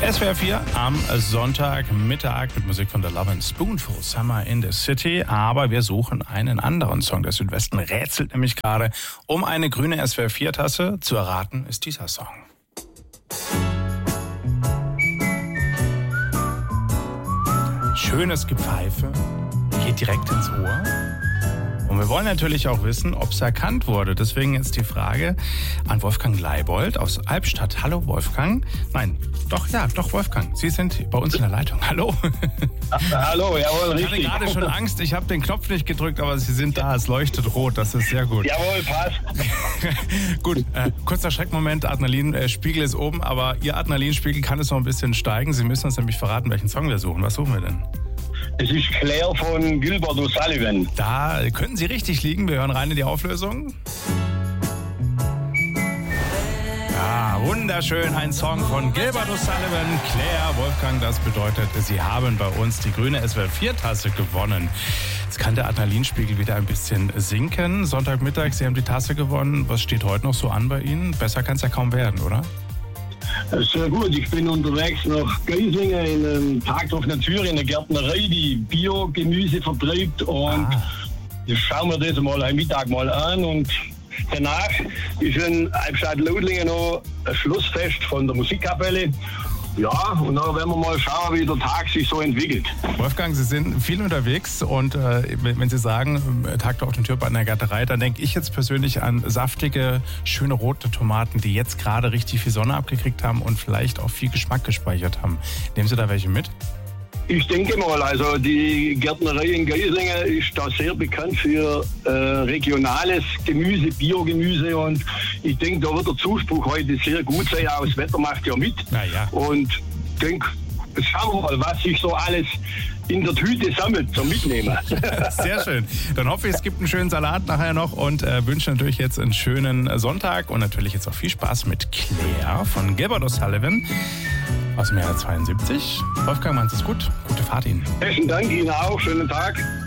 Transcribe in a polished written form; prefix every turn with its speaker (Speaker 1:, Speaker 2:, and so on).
Speaker 1: SWR 4 am Sonntagmittag mit Musik von The Lovin' Spoonful, Summer in the City. Aber wir suchen einen anderen Song. Der Südwesten rätselt nämlich gerade um eine grüne SWR 4 Tasse. Zu erraten ist dieser Song. Schönes Gepfeife geht direkt ins Ohr. Und wir wollen natürlich auch wissen, ob es erkannt wurde. Deswegen jetzt die Frage an Wolfgang Leibold aus Albstadt. Hallo Wolfgang. Nein, doch Wolfgang. Sie sind bei uns in der Leitung. Hallo.
Speaker 2: Hallo, jawohl, richtig.
Speaker 1: Ich hatte gerade schon Angst. Ich habe den Knopf nicht gedrückt, aber Sie sind da. Es leuchtet rot. Das ist sehr gut.
Speaker 2: Jawohl, passt.
Speaker 1: Gut, kurzer Schreckmoment. Adrenalinspiegel ist oben, aber Ihr Adrenalinspiegel kann es noch ein bisschen steigen. Sie müssen uns nämlich verraten, welchen Song wir suchen. Was suchen wir denn?
Speaker 2: Es ist Claire von Gilbert O'Sullivan.
Speaker 1: Da können Sie richtig liegen. Wir hören rein in die Auflösung. Ja, wunderschön. Ein Song von Gilbert O'Sullivan. Claire, Wolfgang, das bedeutet, Sie haben bei uns die grüne SWR 4 Tasse gewonnen. Jetzt kann der Adrenalinspiegel wieder ein bisschen sinken. Sonntagmittag, Sie haben die Tasse gewonnen. Was steht heute noch so an bei Ihnen? Besser kann es ja kaum werden, oder?
Speaker 2: Sehr gut, ich bin unterwegs nach Geislingen in einem Parkhof Natur, in einer Gärtnerei, die Biogemüse vertreibt, und jetzt schauen wir das mal am Mittag mal an, und danach ist in Albstadt-Loudlingen noch ein Schlussfest von der Musikkapelle. Ja, und dann werden wir mal schauen, wie der Tag sich so entwickelt.
Speaker 1: Wolfgang, Sie sind viel unterwegs, und wenn Sie sagen, Tag der offenen Tür bei einer Gärtnerei, dann denke ich jetzt persönlich an saftige, schöne rote Tomaten, die jetzt gerade richtig viel Sonne abgekriegt haben und vielleicht auch viel Geschmack gespeichert haben. Nehmen Sie da welche mit?
Speaker 2: Ich denke mal, also die Gärtnerei in Geislingen ist da sehr bekannt für regionales Gemüse, Biogemüse, und ich denke, da wird der Zuspruch heute sehr gut sein. Auch das Wetter macht ja mit.
Speaker 1: Ja.
Speaker 2: Und ich denke, schauen wir mal, was sich so alles in der Tüte sammelt zum Mitnehmen.
Speaker 1: Sehr schön. Dann hoffe ich, es gibt einen schönen Salat nachher noch, und wünsche natürlich jetzt einen schönen Sonntag und natürlich jetzt auch viel Spaß mit Claire von Gilbert O'Sullivan aus dem Jahre 72. Wolfgang, machen Sie es gut. Gute Fahrt Ihnen.
Speaker 2: Besten Dank Ihnen auch. Schönen Tag.